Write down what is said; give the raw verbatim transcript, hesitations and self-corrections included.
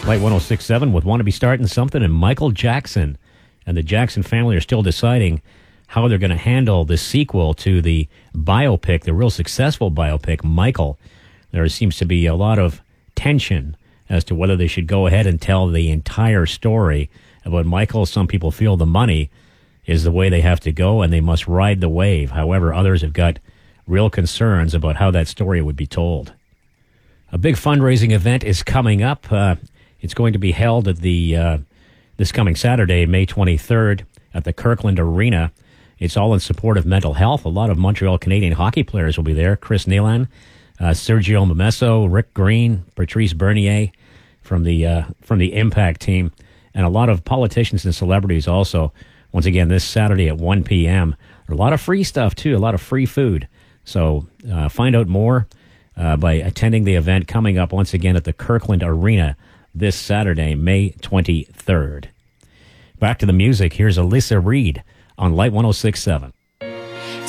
Light one oh six point seven with Want to Be Starting Something and Michael Jackson. And the Jackson family are still deciding how they're going to handle the sequel to the biopic, the real successful biopic, Michael. There seems to be a lot of tension as to whether they should go ahead and tell the entire story about Michael. Some people feel the money is the way they have to go and they must ride the wave. However, others have got real concerns about how that story would be told. A big fundraising event is coming up. Uh, it's going to be held at the uh, this coming Saturday, May twenty-third, at the Kirkland Arena. It's all in support of mental health. A lot of Montreal Canadian hockey players will be there. Chris Nealon, uh, Sergio Momesso, Rick Green, Patrice Bernier from the uh, from the Impact team, and a lot of politicians and celebrities also. Once again, this Saturday at one p.m. A lot of free stuff, too, a lot of free food. So uh, find out more uh, by attending the event coming up once again at the Kirkland Arena this Saturday, May twenty-third. Back to the music. Here's Alyssa Reed on Light one oh six point seven.